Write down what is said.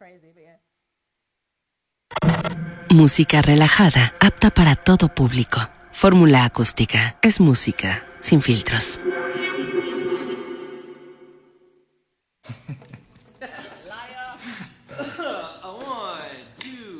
Música relajada, apta para todo público. Fórmula Acústica es música sin filtros.